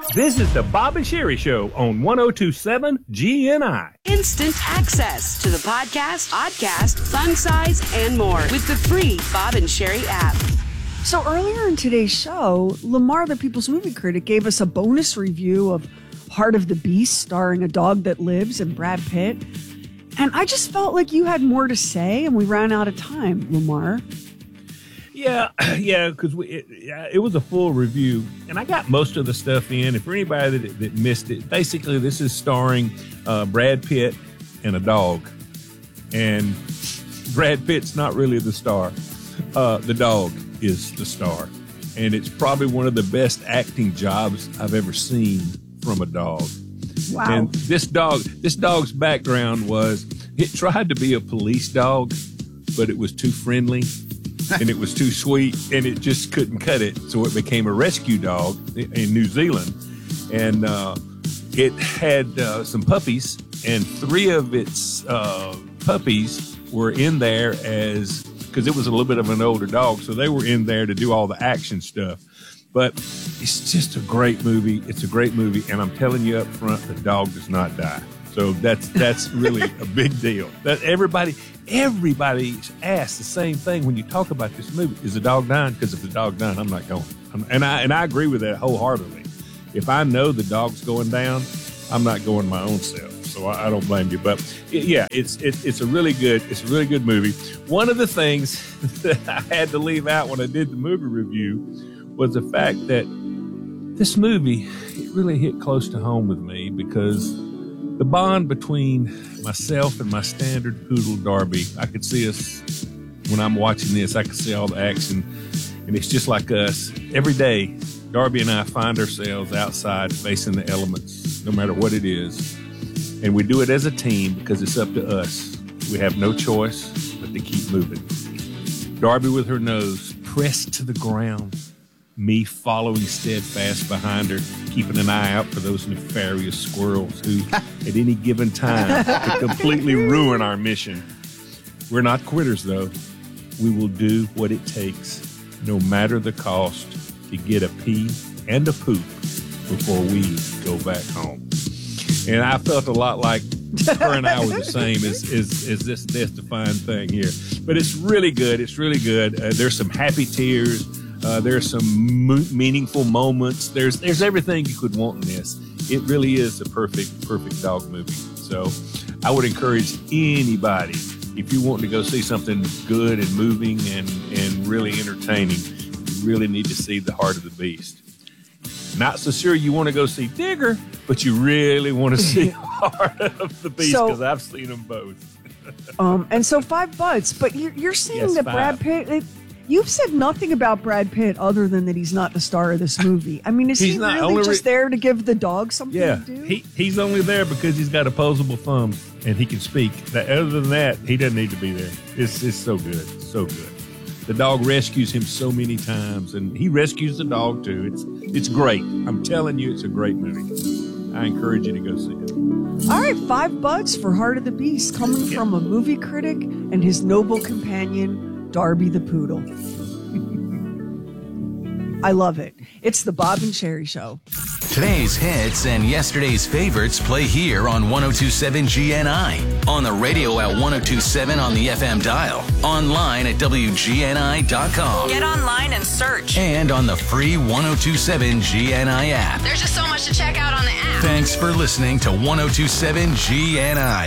This is the Bob and Sherry Show on 102.7 GNI. Instant access to the podcast, oddcast, fun size, and more with the free Bob and Sherry app. So earlier in today's show, Lamar, the People's Movie Critic, gave us a bonus review of Heart of the Beast, starring A Dog That Lives and Brad Pitt. And I just felt like you had more to say, and we ran out of time, Lamar. Yeah, because it was a full review, and I got most of the stuff in. And for anybody that missed it, basically this is starring Brad Pitt and a dog. And Brad Pitt's not really the star. The dog is the star. And it's probably one of the best acting jobs I've ever seen from a dog. Wow. And this dog's background was it tried to be a police dog, but it was too friendly. And it was too sweet, and it just couldn't cut it. So it became a rescue dog in New Zealand. And it had some puppies, and 3 of its puppies were in there because it was a little bit of an older dog. So they were in there to do all the action stuff. But it's just a great movie. It's a great movie. And I'm telling you up front, the dog does not die. So that's really a big deal. That everybody asks the same thing when you talk about this movie. Is the dog dying? Because if the dog dying, I'm not going. And I agree with that wholeheartedly. If I know the dog's going down, I'm not going my own self. So I don't blame you. But it's a really good movie. One of the things that I had to leave out when I did the movie review was the fact that this movie, it really hit close to home with me because the bond between myself and my standard poodle, Darby, I could see us, when I'm watching this, I could see all the action. And it's just like us. Every day, Darby and I find ourselves outside facing the elements, no matter what it is. And we do it as a team because it's up to us. We have no choice but to keep moving. Darby with her nose pressed to the ground. Me following steadfast behind her, keeping an eye out for those nefarious squirrels who, at any given time, could completely ruin our mission. We're not quitters, though. We will do what it takes, no matter the cost, to get a pee and a poop before we go back home. And I felt a lot like her and I were the same as this death-defying thing here. But it's really good. It's really good. There's some happy tears. There's some meaningful moments. There's everything you could want in this. It really is a perfect dog movie. So I would encourage anybody, if you want to go see something good and moving and really entertaining, you really need to see The Heart of the Beast. Not so sure you want to go see Digger, but you really want to see Heart of the Beast because I've seen them both. And so $5, but you're saying Yes, that $5. Brad Pitt... You've said nothing about Brad Pitt other than that he's not the star of this movie. I mean, is he really just there to give the dog something to do? He's only there because he's got opposable thumbs and he can speak. Other than that, he doesn't need to be there. It's so good. So good. The dog rescues him so many times, and he rescues the dog, too. It's great. I'm telling you, it's a great movie. I encourage you to go see it. All right, $5 for Heart of the Beast, coming from a movie critic and his noble companion, Darby the Poodle. I love it. It's the Bob and Sherry Show. Today's hits and yesterday's favorites play here on 102.7 GNI. On the radio at 102.7 on the FM dial. Online at WGNI.com. Get online and search. And on the free 102.7 GNI app. There's just so much to check out on the app. Thanks for listening to 102.7 GNI.